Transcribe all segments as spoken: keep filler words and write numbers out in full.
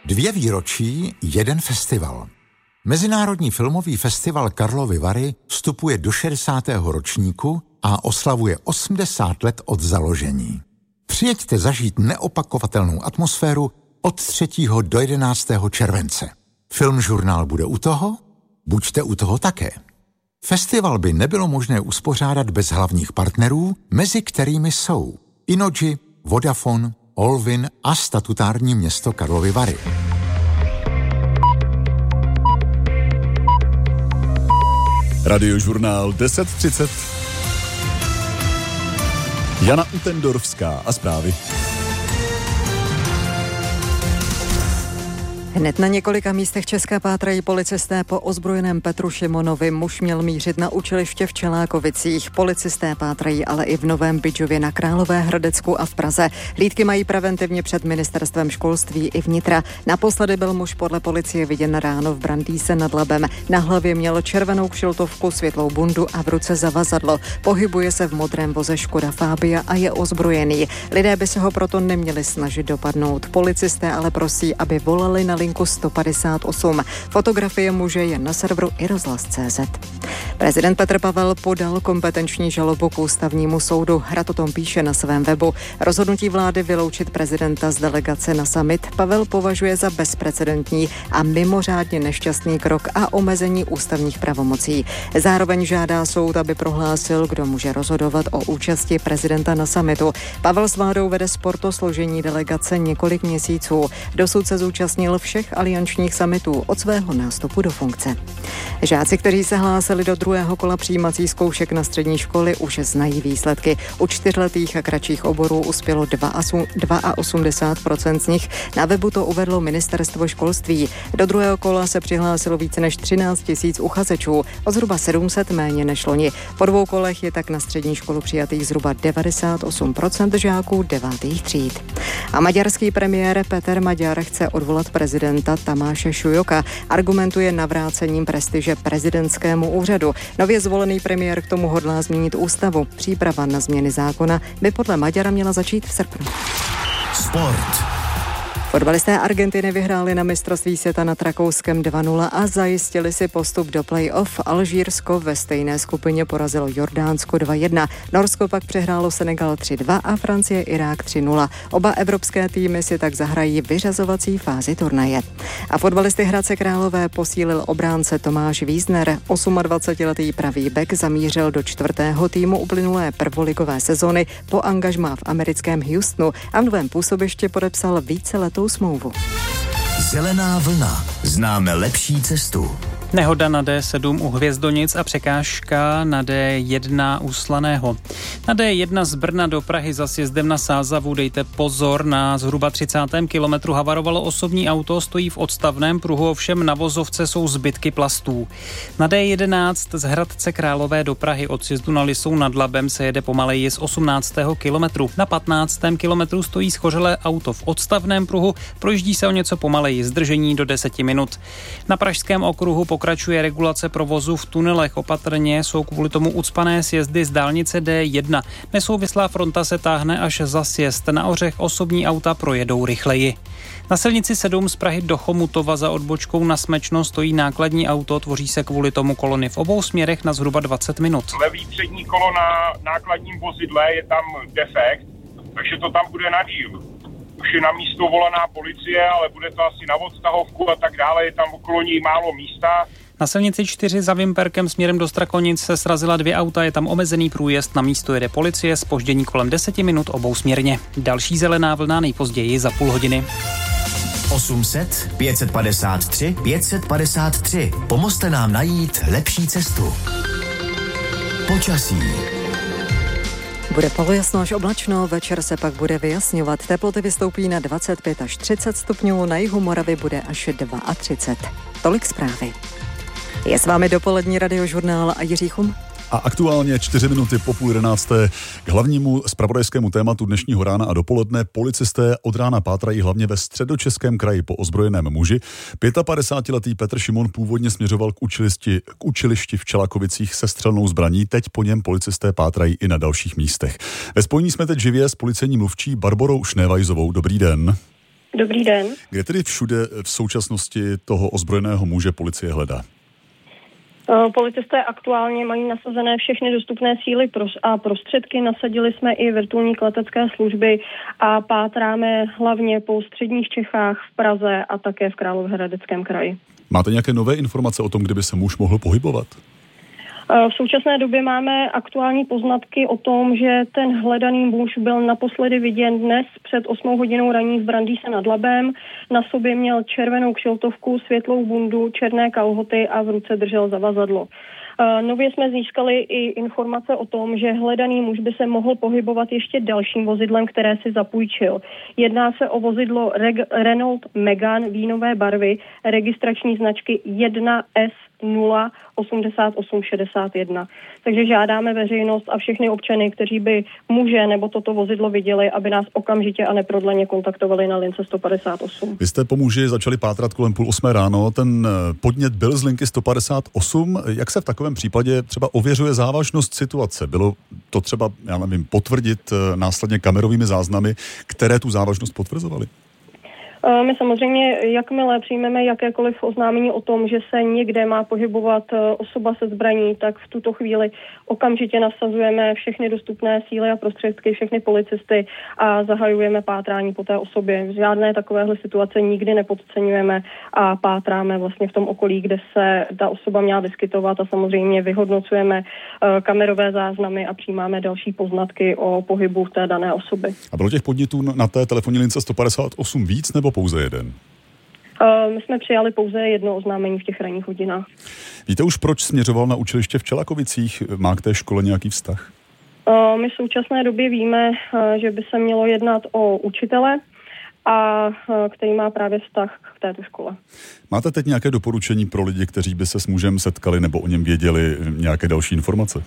Dvě výročí, jeden festival. Mezinárodní filmový festival Karlovy Vary vstupuje do šedesátého ročníku a oslavuje osmdesát let od založení. Přijeďte zažít neopakovatelnou atmosféru od třetího do jedenáctého července. Filmžurnál bude u toho? Buďte u toho také. Festival by nebylo možné uspořádat bez hlavních partnerů, mezi kterými jsou Innogy, Vodafone, Olvin a statutární město Karlovy Vary. Radiožurnál deset třicet. Jana Utendorfská a zprávy. Hned na několika místech České pátrají policisté po ozbrojeném Petru Šimonovi. Muž měl mířit na učiliště v Čelákovicích. Policisté pátrají ale i v Novém Bydžově, na Královéhradecku a v Praze. Hlídky mají preventivně před ministerstvem školství i vnitra. Naposledy byl muž podle policie viděn ráno v Brandýse nad Labem. Na hlavě měl červenou kšiltovku, světlou bundu a v ruce zavazadlo. Pohybuje se v modrém voze Škoda Fabia a je ozbrojený. Lidé by se ho proto neměli snažit dopadnout. Policisté ale prosí, aby volali na linku sto padesát osm. Fotografie muže je na serveru i rozhlas tečka cé zet. Prezident Petr Pavel podal kompetenční žalobu k ústavnímu soudu. Hrad o tom píše na svém webu. Rozhodnutí vlády vyloučit prezidenta z delegace na summit Pavel považuje za bezprecedentní a mimořádně nešťastný krok a omezení ústavních pravomocí. Zároveň žádá soud, aby prohlásil, kdo může rozhodovat o účasti prezidenta na summitu. Pavel s vládou vede spor o složení delegace několik měsíců. Dosud se zúčastnil všech aliančních summitů od svého nástupu do funkce. Žáci, kteří se hlásili do druhého kola přijímací zkoušek na střední školy, už znají výsledky. U čtyřletých a kratších oborů uspělo osmdesát dva procent z nich. Na webu to uvedlo ministerstvo školství. Do druhého kola se přihlásilo více než třináct tisíc uchazečů, o zhruba sedm set méně než loni. Po dvou kolech je tak na střední školu přijatých zhruba devadesát osm procent žáků devátých tříd. A maďarský premiér Peter Maďar chce odvolat prezidenta Tamáše Šujoka. Argumentuje navrácením prestiže prezidentskému úřadu. Nově zvolený premiér k tomu hodlá změnit ústavu. Příprava na změny zákona by podle Maďara měla začít v srpnu. Sport. Fotbalisté Argentiny vyhráli na mistrovství světa nad Rakouskem dva nula a zajistili si postup do play-off. Alžírsko ve stejné skupině porazilo Jordánsko dva jedna. Norsko pak přehrálo Senegal tři dva a Francie Irák tři nula. Oba evropské týmy si tak zahrají vyřazovací fázi turnaje. A fotbalisty Hradce Králové posílil obránce Tomáš Wiesner. dvacetiosmiletý pravý bek zamířil do čtvrtého týmu uplynulé prvoligové sezony po angažmá v americkém Houstonu a v novém působišti podepsal víceletou smlouvu. Zelená vlna. Známe lepší cestu. Nehoda na D sedm u Hvězdonic a překážka na D jedna u Slaného. Na D jedna z Brna do Prahy za sjezdem na Sázavu dejte pozor, na zhruba třicátém kilometru havarovalo osobní auto, stojí v odstavném pruhu, ovšem na vozovce jsou zbytky plastů. Na D jedenáct z Hradce Králové do Prahy od sjezdu na Lisou nad Labem se jede pomaleji z osmnáctého kilometru. Na patnáctém kilometru stojí schořelé auto v odstavném pruhu, projíždí se o něco pomaleji, zdržení do deseti minut. Na pražském okruhu pokračuje regulace provozu v tunelech. Opatrně jsou kvůli tomu ucpané sjezdy z dálnice D jedna. Nesouvislá fronta se táhne až za sjezd. Na Ořech osobní auta projedou rychleji. Na silnici sedm z Prahy do Chomutova za odbočkou na Smečno stojí nákladní auto, tvoří se kvůli tomu kolony v obou směrech na zhruba dvacet minut. Levý přední kolo na nákladním vozidle je tam defekt, takže to tam bude na díl. Už je na místo volaná policie, ale bude to asi na odstahovku a tak dále, je tam okolo ní málo místa. Na silnici čtyři za Vimperkem směrem do Strakonic se srazila dvě auta, je tam omezený průjezd, na místo jede policie, zpoždění kolem deseti minut obousměrně. Další zelená vlna nejpozději za půl hodiny. osm set, pět set padesát tři, pět set padesát tři. Pomozte nám najít lepší cestu. Počasí. Bude polojasno až oblačno, večer se pak bude vyjasňovat. Teploty vystoupí na dvacet pět až třicet stupňů, na jihu Moravy bude až třicet dva. Tolik zprávy. Je s vámi dopolední radiožurnál a Jiří Chum. A aktuálně čtyři minuty po půl jedenácté k hlavnímu zpravodajskému tématu dnešního rána a dopoledne. Policisté od rána pátrají hlavně ve Středočeském kraji po ozbrojeném muži. padesátipětiletý Petr Šimon původně směřoval k učilišti, k učilišti v Čelakovicích se střelnou zbraní. Teď po něm policisté pátrají i na dalších místech. Ve spojení jsme teď živě s policejní mluvčí Barborou Šnévajzovou. Dobrý den. Dobrý den. Kde tedy všude v současnosti toho ozbrojeného muže policie hledá? Policisté aktuálně mají nasazené všechny dostupné síly a prostředky. Nasadili jsme i vrtulník letecké služby a pátráme hlavně po středních Čechách, v Praze a také v Královéhradeckém kraji. Máte nějaké nové informace o tom, kde by se muž mohl pohybovat? V současné době máme aktuální poznatky o tom, že ten hledaný muž byl naposledy viděn dnes před osmou hodinou raní v Brandýse nad Labem. Na sobě měl červenou kšiltovku, světlou bundu, černé kalhoty a v ruce držel zavazadlo. Nově jsme získali i informace o tom, že hledaný muž by se mohl pohybovat ještě dalším vozidlem, které si zapůjčil. Jedná se o vozidlo Reg- Renault Megane vínové barvy, registrační značky jedna S nula osmdesát osm šedesát jedna. Takže žádáme veřejnost a všechny občany, kteří by muže nebo toto vozidlo viděli, aby nás okamžitě a neprodleně kontaktovali na lince sto padesát osm. Vy jste po muži začali pátrat kolem půl osmé ráno. Ten podnět byl z linky sto padesát osm. Jak se v takovém případě třeba ověřuje závažnost situace? Bylo to třeba, já nevím, potvrdit následně kamerovými záznamy, které tu závažnost potvrzovaly? My samozřejmě, jakmile přijmeme jakékoliv oznámení o tom, že se někde má pohybovat osoba se zbraní, tak v tuto chvíli okamžitě nasazujeme všechny dostupné síly a prostředky, všechny policisty a zahajujeme pátrání po té osobě. Žádné takovéhle situace nikdy nepodceňujeme a pátráme vlastně v tom okolí, kde se ta osoba měla vyskytovat a samozřejmě vyhodnocujeme kamerové záznamy a přijímáme další poznatky o pohybu té dané osoby. A bylo těch podnětů na té telefonní lince sto padesát osm víc nebo pouze jeden? My jsme přijali pouze jedno oznámení v těch ranních hodinách. Víte už, proč směřoval na učiliště v Čelakovicích? Má k té škole nějaký vztah? My v současné době víme, že by se mělo jednat o učitele, a který má právě vztah k této škole. Máte teď nějaké doporučení pro lidi, kteří by se s mužem setkali nebo o něm věděli, nějaké další informace?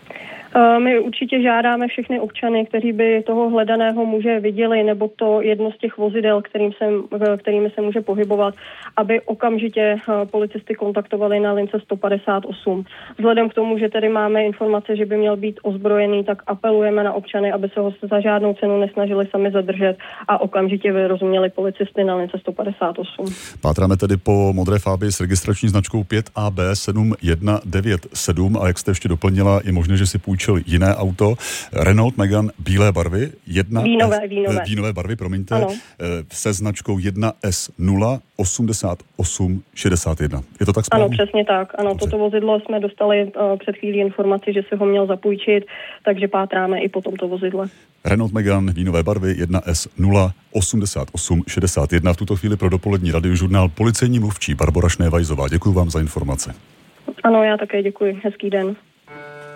My určitě žádáme všechny občany, kteří by toho hledaného muže viděli, nebo to jedno z těch vozidel, kterým se, kterými se může pohybovat, aby okamžitě policisty kontaktovali na lince sto padesát osm. Vzhledem k tomu, že tady máme informace, že by měl být ozbrojený, tak apelujeme na občany, aby se ho za žádnou cenu nesnažili sami zadržet a okamžitě vyrozuměli policisty na lince sto padesát osm. Pátráme tedy po modré Fabii s registrační značkou pět A B sedm jedna devět sedm a jak jste ještě doplnila, je možné, že si půjčil jiné auto, Renault Megane bílé barvy, jedna vínové, vínové. vínové barvy, promiňte, ano. Se značkou jedna S nula osmdesát osm šedesát jedna. Je to tak správně? Ano, přesně tak. Ano, Dobře. Toto vozidlo jsme dostali uh, před chvílí informaci, že si ho měl zapůjčit, takže pátráme i po tomto vozidle. Renault Megane vínové barvy jedna S nula osmdesát osm šedesát jedna. V tuto chvíli pro dopolední radiožurnál policejní mluvčí Barbora Šnévajzová. Děkuji vám za informace. Ano, já také děkuji. Hezký den.